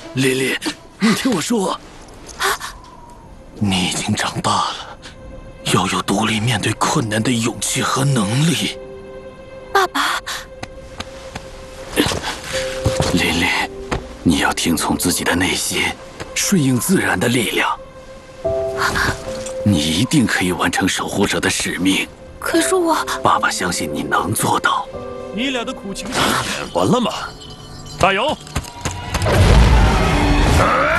琳琳，你听我说，你已经长大了，要有独立面对困难的勇气和能力。 爸爸， 琳琳，你要听从自己的内心，顺应自然的力量。你一定可以完成守护者的使命。 可是我…… 爸爸相信你能做到。 你俩的苦情演完了吗？加油！